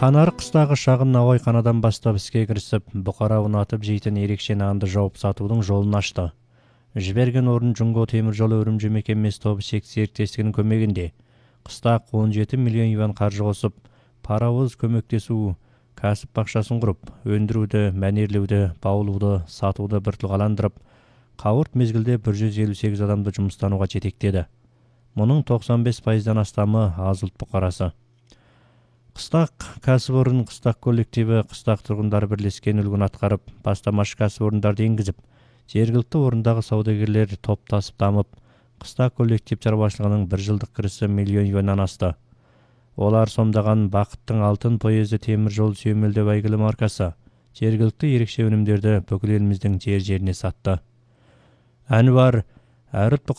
Қанары қыстағы шағын наубайханадан бастап іске кірісіп, бұқара ұнатып жейтін ерекше нанды жауып сатудың жолын ашты. Жіберген орын Жұңго темір жолы Үрімжі мекемесі тобы серіктестігінің көмегінде қыстақ 17 миллион юан қаржы қосып, паровоз көмектесу кәсіп бақшасын құрып, өндіруді, мәнерлеуді, баулуды, сатуды біртілғаландырып, қауырт мезгілде 158 адамды жұмыстануға жетектеді. Мұның 95%-дан астамы аз ұлт бұқарасы. Қыстақ кәсіпорын, қыстақ коллективі, қыстақ тұрғындары бірлескен үлгін атқарып, бастамашы кәсіпорындарды енгізіп, жергілікті орындағы саудагерлер топтасып дамып, қыстақ коллектив шаруашылығының бір жылдық кірісі миллион юаннан асты. Олар сомдаған Бақыттың алтын поезы темір жол сүйемелдеу әйгілі маркасы жергілікті ерекше өнімдерді бүкіл еліміздің жер-жеріне сатты. Әнуар, әріп